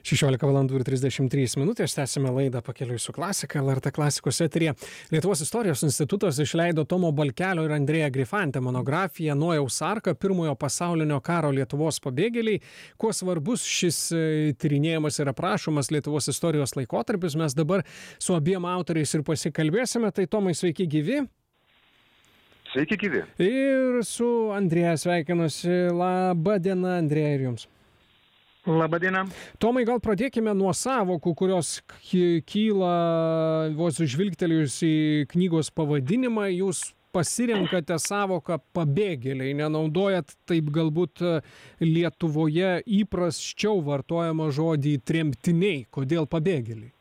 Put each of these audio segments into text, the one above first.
16:33. Tęsime laidą Pakeliui su klasika. LRT klasikos eteryje. Lietuvos istorijos institutas išleido Tomo Balkelio ir Andrėja Grifante monografiją Nojaus arka pirmojo pasaulinio karo Lietuvos pabėgėliai. Kuo svarbus šis tyrinėjimas ir aprašomas Lietuvos istorijos laikotarpis, mes dabar su abiem autoriais ir pasikalbėsime. Tai Tomai, sveiki gyvi. Sveiki gyvi. Ir su Andrėja sveikinuosi. Labą dieną, Andrėja, ir jums. Labadiena. Tomai, gal pradėkime nuo sąvokų, kurios kyla vos žvilgtelėjus į knygos pavadinimą. Jūs pasirenkate sąvoką pabėgėliai, nenaudojat taip galbūt Lietuvoje įprasčiau vartojamą žodį tremtiniai. Kodėl pabėgėliai?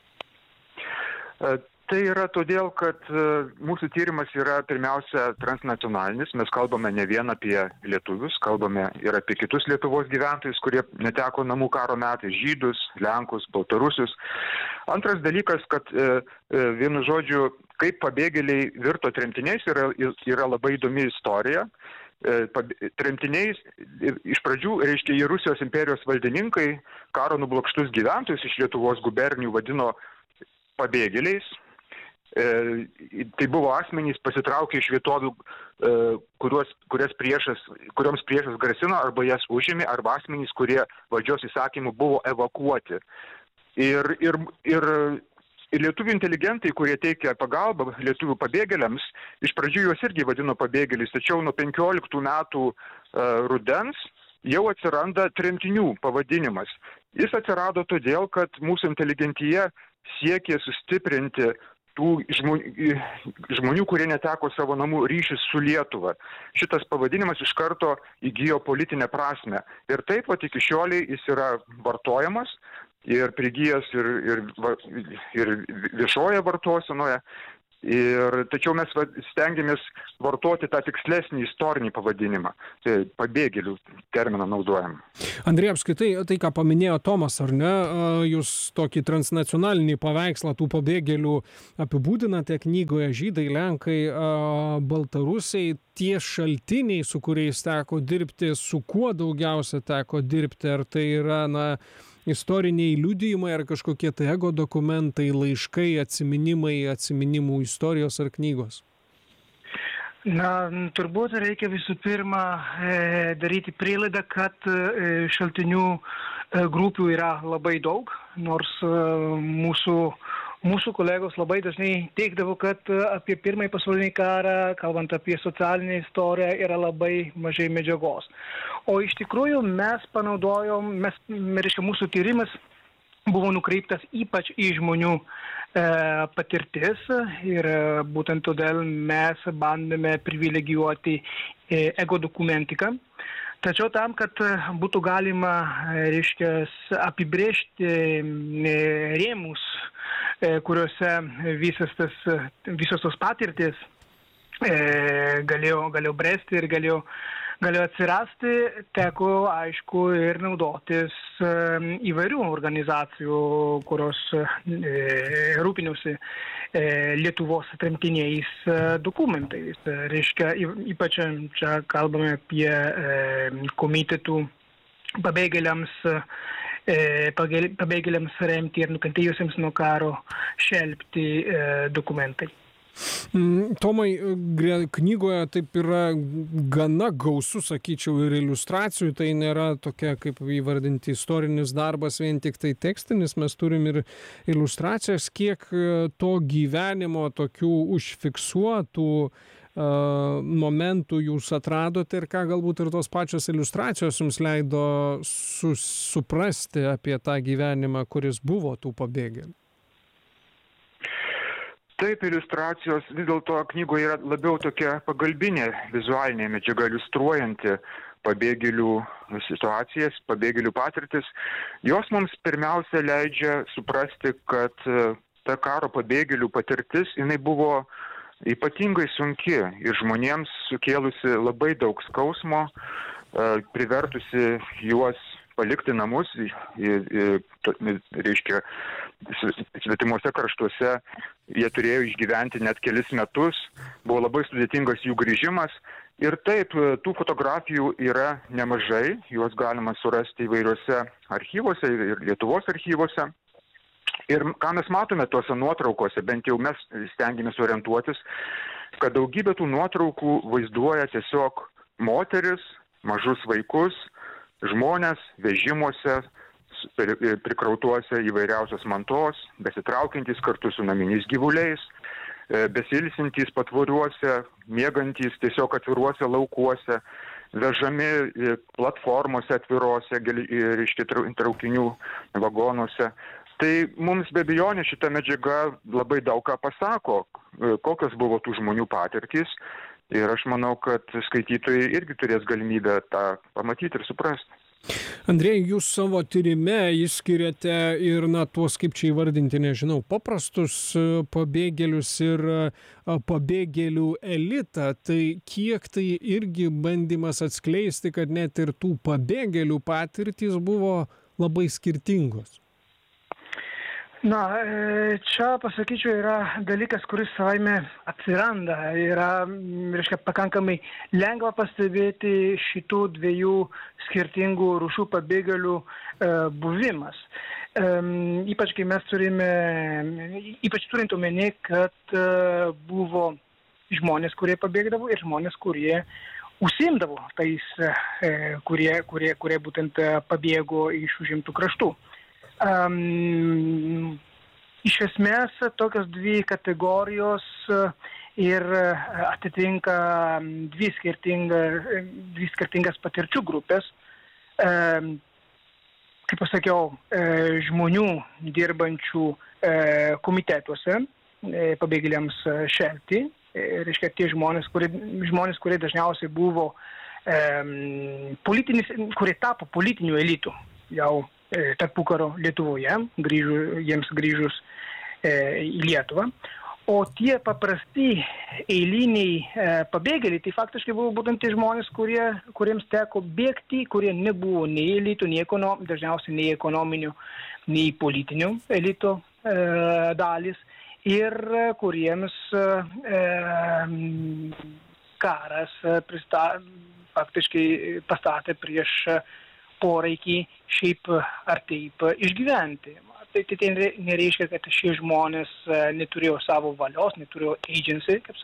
Tai yra todėl, kad mūsų tyrimas yra pirmiausia transnacionalinis. Mes kalbame ne vien apie lietuvius, kalbame ir apie kitus Lietuvos gyventojus, kurie neteko namų karo metais, žydus, lenkus, baltarusius. Antras dalykas, kad vienu žodžiu, kaip pabėgėliai virto tremtiniais, yra labai įdomi istorija. Tremtiniais iš pradžių, reiškia, į Rusijos imperijos valdininkai karo nublokštus gyventojus iš Lietuvos gubernijų vadino pabėgėliais. Tai buvo asmenys pasitraukę iš vietovių, kurioms priešas grasino arba jas užėmė, arba asmenys, kurie valdžios įsakymų buvo evakuoti. Ir lietuvių inteligentai, kurie teikia pagalbą lietuvių pabėgėliams, iš pradžių juos irgi vadino pabėgėliais, tačiau nuo 15 metų rudens jau atsiranda tremtinių pavadinimas. Jis atsirado todėl, kad mūsų inteligentija siekė sustiprinti tų žmonių, kurie neteko savo namų, ryšius su Lietuva. Šitas pavadinimas iš karto įgijo politinę prasmę. Ir taip, iki šioliai jis yra vartojamas ir prigijęs ir viešoje vartosenoje. Tačiau mes stengiamės vartoti tą tikslesnį istorinį pavadinimą. Tai pabėgėlių terminą naudojam. Andrėja, apskritai, tai ką paminėjo Tomas, ar ne, jūs tokį transnacionalinį paveikslą tų pabėgėlių apibūdinate knygoje: žydai, lenkai, baltarusiai, tie šaltiniai, su kuriais teko dirbti, su kuo daugiausia teko dirbti, ar tai yra, istoriniai liudijimai ar kažkokie tai ego dokumentai, laiškai, atsiminimų istorijos ar knygos? Turbūt reikia visų pirma daryti prielaidą, kad šaltinių grupių yra labai daug, nors mūsų kolegos labai dažnai teikdavo, kad apie Pirmąjį pasaulinį karą, kalbant apie socialinę istoriją, yra labai mažai medžiagos. O iš tikrųjų mes mūsų tyrimas buvo nukreiptas ypač į žmonių patirtis ir būtent todėl mes bandėme privilegijuoti ego dokumentiką. Tačiau tam, kad būtų galima, apibrėžti rėmus, kuriuose visos tos patirtis galėjo bręsti ir galėjo atsirasti, teko, aišku, ir naudotis įvairių organizacijų, kurios rūpinosi Lietuvos tremtiniais dokumentais. Ypač čia kalbame apie komitetų pabėgėliams remti ir nukentėjusiems nuo karo šelpti dokumentai. Tomai, knygoje taip yra gana gausu, sakyčiau, ir iliustracijų. Tai nėra tokia, kaip įvardinti, istorinis darbas, vien tik tai tekstinis. Mes turim ir iliustracijas, kiek to gyvenimo tokių užfiksuotų momentų jūs atradote ir ką galbūt ir tos pačios iliustracijos jums leido suprasti apie tą gyvenimą, kuris buvo tų pabėgėlių. Taip, iliustracijos vis dėlto knygoje yra labiau tokia pagalbinė vizualinė medžiaga, iliustruojanti pabėgėlių situacijas, pabėgėlių patirtis. Jos mums pirmiausia leidžia suprasti, kad ta karo pabėgėlių patirtis, jinai buvo ypatingai sunki ir žmonėms sukėlusi labai daug skausmo, privertusi juos palikti namus, reiškia, svetimuose kraštuose, jie turėjo išgyventi net kelis metus, buvo labai sudėtingas jų grįžimas. Ir taip, tų fotografijų yra nemažai, juos galima surasti įvairiuose archyvuose ir Lietuvos archyvuose. Ir ką mes matome tuose nuotraukose, bent jau mes stengiamės orientuotis, kad daugybė tų nuotraukų vaizduoja tiesiog moteris, mažus vaikus, žmonės vežimuose, prikrautuose įvairiausios mantos, besitraukiantys kartu su naminiais gyvuliais, besilsintys patvoriuose, miegantys tiesiog atviruose laukuose, vežami platformose atvirose, reiškia, traukinių vagonuose. Tai mums be abejonės šita medžiaga labai daug ką pasako, kokios buvo tų žmonių patirtys. Ir aš manau, kad skaitytojai irgi turės galimybę tą pamatyti ir suprasti. Andrėjai, jūs savo tyrime išskiriate ir, tuos, kaip čia įvardinti, nežinau, paprastus pabėgėlius ir pabėgėlių elitą. Tai kiek tai irgi bandymas atskleisti, kad net ir tų pabėgėlių patirtys buvo labai skirtingos? Čia, pasakyčiau, yra dalykas, kuris savaime atsiranda. Yra, reiškia, pakankamai lengva pastebėti šitų dviejų skirtingų rūšių pabėgėlių buvimas. Ypač, kai mes turint omeny, kad buvo žmonės, kurie pabėgdavo ir žmonės, kurie užsiimdavo tais, kurie būtent pabėgo iš užimtų kraštų. Iš esmės tokios dvi kategorijos ir atitinka dvi skirtingas patirčių grupės. Kaip pasakiau, žmonių dirbančių komitetuose pabėgėliams šelti. Reiškia, tie žmonės, kurie dažniausiai buvo kurie tapo politiniu elitu jau tarpukaro Lietuvoje, jiems grįžus į Lietuvą. O tie paprasti eiliniai pabėgėliai, tai faktiškai buvo būtent tie žmonės, kuriems teko bėgti, kurie nebuvo nei elitų, dažniausiai nei ekonominių, nei politinių elito dalis ir kuriems karas faktiškai pastatė prieš poreikį šiaip ar taip išgyventi. Tai nereiškia, kad šie žmonės neturėjo savo valios, neturėjo agency, kaip